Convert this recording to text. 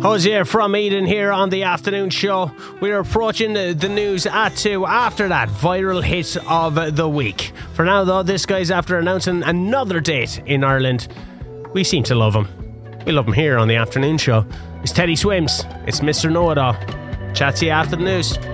Hosier from Eden here on the afternoon show. We're approaching the news at 2 after that viral hit of the week. For now though, this guy's after announcing another date in Ireland. We seem to love him. We love him here on the afternoon show. It's Teddy Swims. It's Mr. Know-It-All. Chat to you after the news.